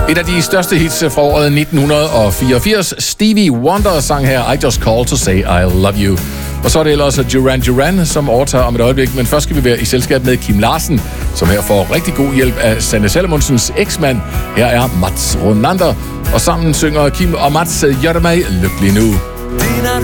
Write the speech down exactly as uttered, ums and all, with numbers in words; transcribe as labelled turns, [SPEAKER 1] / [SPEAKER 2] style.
[SPEAKER 1] Et af de største hits fra året nitten fireogfirs. Stevie Wonder sang her I Just Called to Say I Love You. Og så er det ellers Duran Duran, som overtager om et øjeblik. Men først skal vi være i selskab med Kim Larsen, som her får rigtig god hjælp af Sanne Salomonsens eksmand. Her er Mats Ronander, og sammen synger Kim og Mats Gør mig lykkelig nu.
[SPEAKER 2] Dina